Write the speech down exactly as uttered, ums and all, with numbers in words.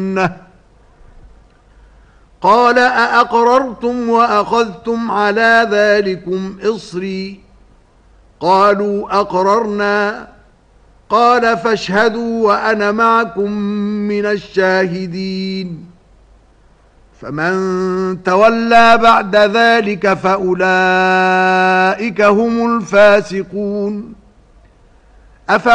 قال أأقررتم وأخذتم على ذلكم إصري قالوا أقررنا قال فاشهدوا وأنا معكم من الشاهدين فمن تولى بعد ذلك فأولئك هم الفاسقون